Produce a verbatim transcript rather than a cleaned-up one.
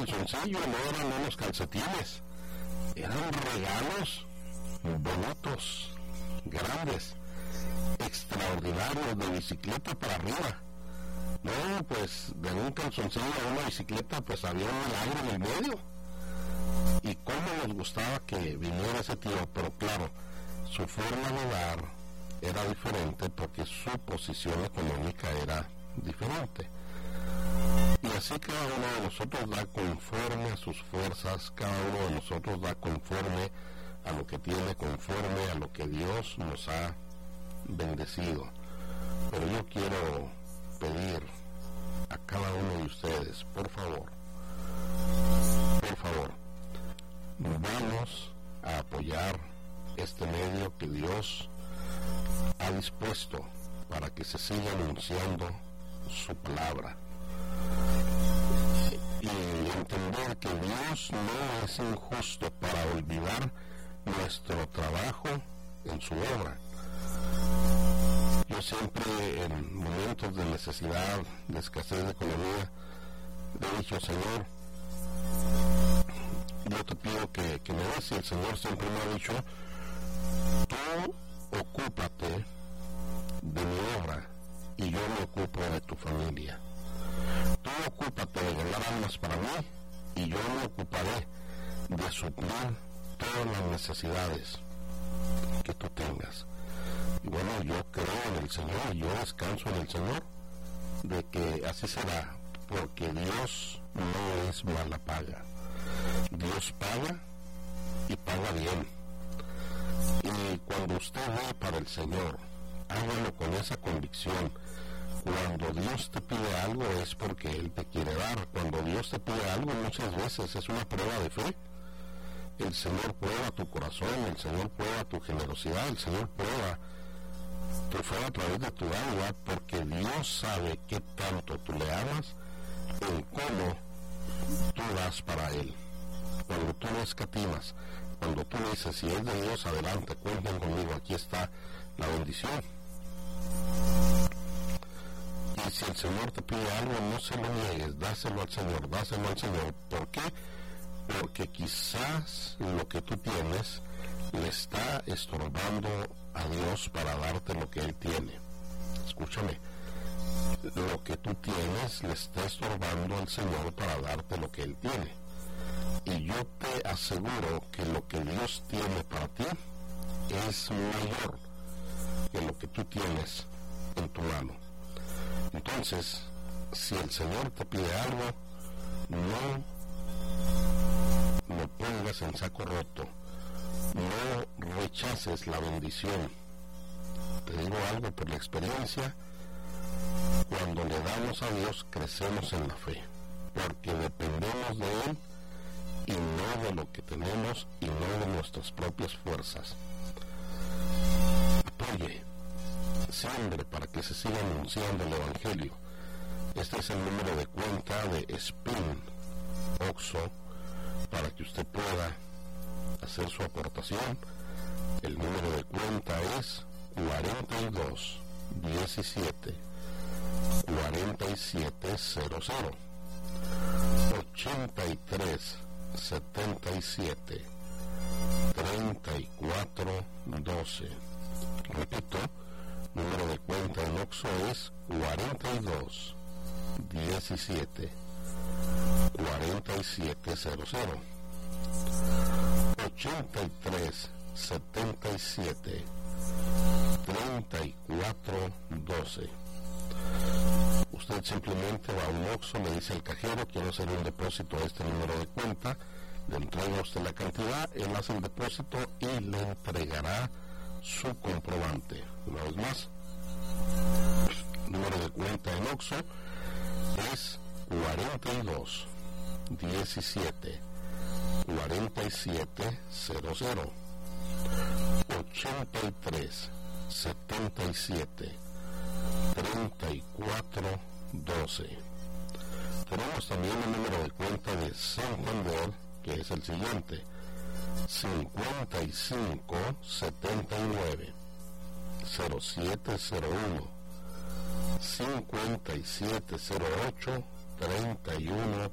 calzoncillo, no eran unos calcetines, eran regalos bonitos, grandes, extraordinarios, de bicicleta para arriba. No, pues de un calzoncillo a una bicicleta pues había un milagro en el medio. Y cómo nos gustaba que viniera ese tío, pero claro, su forma de dar era diferente porque su posición económica era diferente. Y así cada uno de nosotros da conforme a sus fuerzas, cada uno de nosotros da conforme a lo que tiene, conforme a lo que Dios nos ha bendecido. Pero yo quiero pedir a cada uno de ustedes, por favor, por favor, vamos a apoyar este medio que Dios ha dispuesto para que se siga anunciando su palabra. Y entender que Dios no es injusto para olvidar nuestro trabajo en su obra. Yo siempre en momentos de necesidad, de escasez de economía, le he dicho, Señor, yo te pido que, que me des, y el Señor siempre me ha dicho, tú ocúpate de mi obra y yo me ocupo de tu familia. Tú ocúpate de ganar almas para mí y yo me ocuparé de suplir todas las necesidades que tú tengas. Y bueno, yo creo en el Señor, yo descanso en el Señor, de que así será, porque Dios no es mala paga. Dios paga y paga bien. Y cuando usted ve para el Señor, hágalo con esa convicción. Cuando Dios te pide algo es porque Él te quiere dar. Cuando Dios te pide algo muchas veces es una prueba de fe. El Señor prueba tu corazón, el Señor prueba tu generosidad, el Señor prueba tu fe a través de tu agua, porque Dios sabe qué tanto tú le amas, en cómo tú das para Él. Cuando tú no escatimas, cuando tú dices, si es de Dios, adelante, cuenten conmigo, aquí está la bendición. Y si el Señor te pide algo, no se lo niegues, dáselo al Señor, dáselo al Señor. ¿Por qué? Porque quizás lo que tú tienes le está estorbando a Dios para darte lo que Él tiene. Escúchame, lo que tú tienes le está estorbando al Señor para darte lo que Él tiene. Y yo te aseguro que lo que Dios tiene para ti es mayor que lo que tú tienes en tu mano. Entonces, si el Señor te pide algo, no lo pongas en saco roto, no rechaces la bendición. Te digo algo por la experiencia, cuando le damos a Dios crecemos en la fe, porque dependemos de Él y no de lo que tenemos y no de nuestras propias fuerzas. Apoye, siembre para que se siga anunciando el Evangelio. Este es el número de cuenta de Spin Oxxo para que usted pueda hacer su aportación. El número de cuenta es cuarenta y dos diecisiete cuarenta y siete cero cero ochenta y tres setenta y siete treinta y cuatro doce. Repito, número de cuenta en Oxxo es cuarenta y dos diecisiete cuarenta y siete cero cero ochenta y tres setenta y siete treinta y cuatro doce. Usted simplemente va a un Oxxo, le dice al cajero, quiero hacer un depósito a este número de cuenta, le entrega a usted la cantidad, él hace el depósito y le entregará su comprobante. Una vez más, número de cuenta en Oxxo es cuarenta y dos diecisiete cuarenta y siete cero cero ochenta y tres setenta y siete treinta y cuatro doce. Tenemos también el número de cuenta de Santander, que es el siguiente: cincuenta y cinco setenta y nueve cero siete cero uno cincuenta y siete cero ocho treinta y uno